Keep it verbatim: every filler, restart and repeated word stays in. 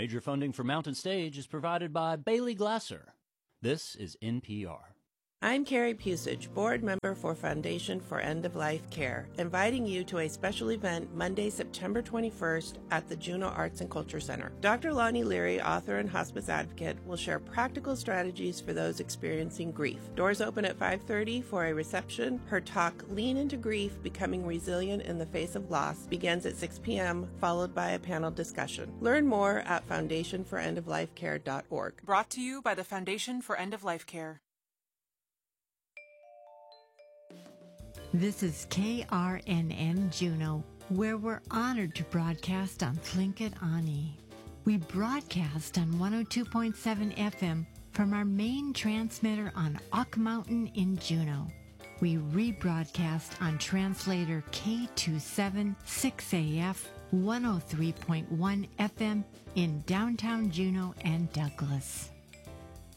Major funding for Mountain Stage is provided by Bailey Glasser. This is N P R. I'm Carrie Pusich, board member for Foundation for End-of-Life Care, inviting you to a special event Monday, September twenty-first at the Juneau Arts and Culture Center. Doctor Lonnie Leary, author and hospice advocate, will share practical strategies for those experiencing grief. Doors open at five thirty for a reception. Her talk, Lean into Grief, Becoming Resilient in the Face of Loss, begins at six p.m., followed by a panel discussion. Learn more at foundation for end of life care dot org. Brought to you by the Foundation for End-of-Life Care. This is K R N N Juneau, where we're honored to broadcast on Tlingit Ani. We broadcast on one oh two point seven F M from our main transmitter on Ock Mountain in Juneau. We rebroadcast on translator K two seven six A F one oh three point one F M in downtown Juneau and Douglas.